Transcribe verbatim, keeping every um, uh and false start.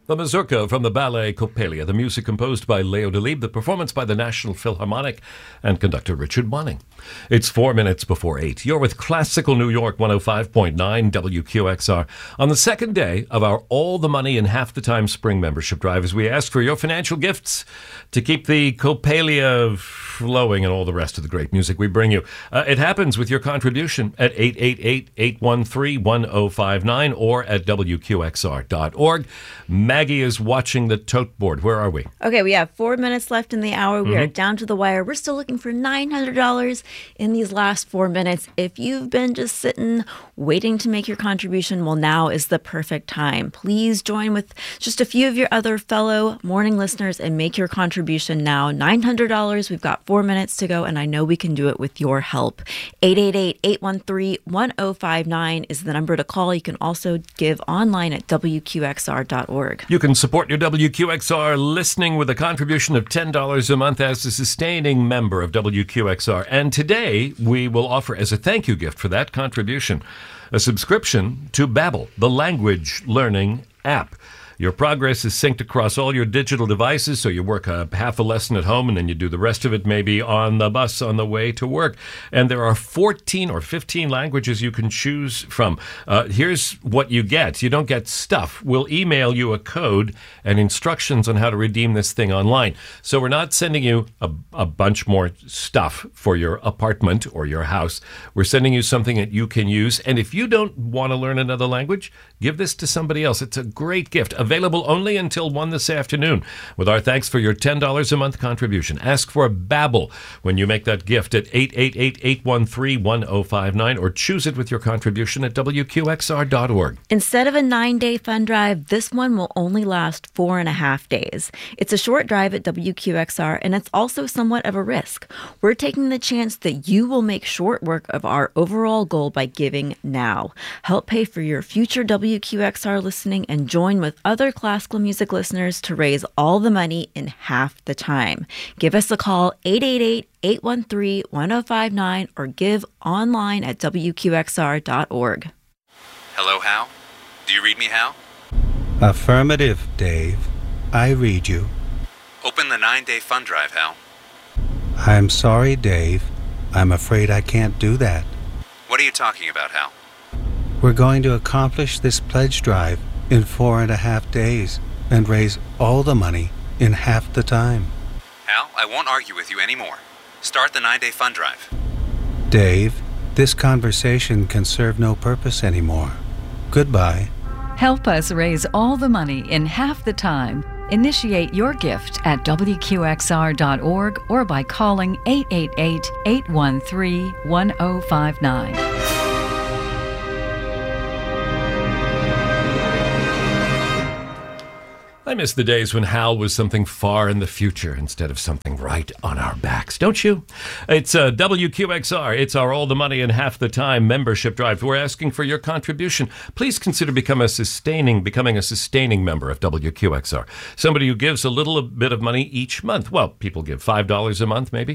The mazurka from the ballet Coppelia, the music composed by Leo Delibes, the performance by the National Philharmonic and conductor Richard Wanning. It's four minutes before eight. You're with Classical New York one oh five point nine W Q X R on the second day of our All the Money in Half the Time spring membership drive as we ask for your financial gifts to keep the Coppelia flowing and all the rest of the great music we bring you. Uh, it happens with your contribution at eight eight eight, eight one three, one oh five nine or at W Q X R dot org. Maggie is watching the tote board. Where are we? Okay, we have four minutes left in the hour. We Mm-hmm. are down to the wire. We're still looking for nine hundred dollars in these last four minutes. If you've been just sitting, waiting to make your contribution, well, now is the perfect time. Please join with just a few of your other fellow morning listeners and make your contribution now. nine hundred dollars. We've got four minutes to go, and I know we can do it with your help. eight eight eight, eight one three, one oh five nine is the number to call. You can also give online at W Q X R dot org. You can support your W Q X R listening with a contribution of ten dollars a month as a sustaining member of W Q X R. And today, we will offer as a thank you gift for that contribution, a subscription to Babbel, the language learning app. Your progress is synced across all your digital devices, so you work a half a lesson at home and then you do the rest of it maybe on the bus on the way to work. And there are fourteen or fifteen languages you can choose from. Uh, here's what you get. You don't get stuff. We'll email you a code and instructions on how to redeem this thing online. So we're not sending you a, a bunch more stuff for your apartment or your house. We're sending you something that you can use. And if you don't want to learn another language, give this to somebody else. It's a great gift. Available only until one this afternoon. With our thanks for your ten dollars a month contribution. Ask for Babbel when you make that gift at eight eight eight, eight one three, one oh five nine or choose it with your contribution at W Q X R dot org. Instead of a nine-day fun drive, this one will only last four and a half days. It's a short drive at W Q X R, and it's also somewhat of a risk. We're taking the chance that you will make short work of our overall goal by giving now. Help pay for your future W Q X R listening and join with other Other classical music listeners to raise all the money in half the time. Give us a call, eight eight eight, eight one three, one oh five nine, or give online at W Q X R dot org. Hello, Hal? Do you read me, Hal? Affirmative, Dave. I read you. Open the nine-day fund drive, Hal. I'm sorry, Dave. I'm afraid I can't do that. What are you talking about, Hal? We're going to accomplish this pledge drive in four and a half days and raise all the money in half the time. Hal, I won't argue with you anymore. Start the nine-day fund drive. Dave, this conversation can serve no purpose anymore. Goodbye. Help us raise all the money in half the time. Initiate your gift at W Q X R dot org or by calling eight eight eight, eight one three, one oh five nine. I miss the days when Hal was something far in the future instead of something right on our backs, don't you? It's uh, W Q X R. It's our All the Money in Half the Time membership drive. We're asking for your contribution. Please consider become a sustaining, becoming a sustaining member of W Q X R. Somebody who gives a little bit of money each month. Well, people give five dollars a month, maybe.